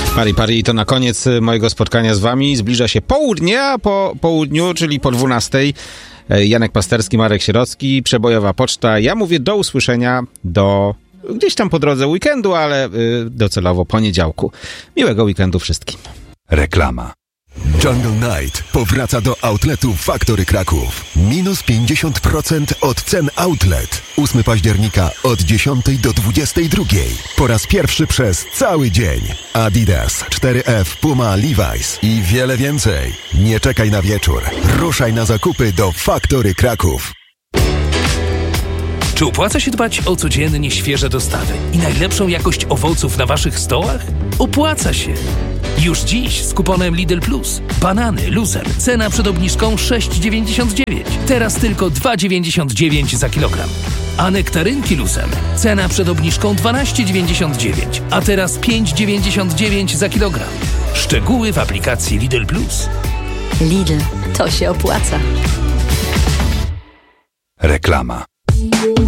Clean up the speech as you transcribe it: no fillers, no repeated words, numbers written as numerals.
Pari, to na koniec mojego spotkania z wami. Zbliża się południe, a po południu, czyli po 12:00, Janek Pasterski, Marek Sierocki, Przebojowa Poczta. Ja mówię do usłyszenia gdzieś tam po drodze weekendu, ale docelowo poniedziałku. Miłego weekendu wszystkim. Reklama. Jungle Night powraca do outletu Factory Kraków. Minus 50% od cen outlet. 8 października od 10 do 22. Po raz pierwszy przez cały dzień. Adidas, 4F, Puma, Levi's i wiele więcej. Nie czekaj na wieczór. Ruszaj na zakupy do Factory Kraków. Czy opłaca się dbać o codziennie świeże dostawy i najlepszą jakość owoców na waszych stołach? Opłaca się! Już dziś z kuponem Lidl Plus. Banany luzem. Cena przed obniżką 6,99. Teraz tylko 2,99 za kilogram. A nektarynki luzem. Cena przed obniżką 12,99. A teraz 5,99 za kilogram. Szczegóły w aplikacji Lidl Plus. Lidl, to się opłaca. Reklama.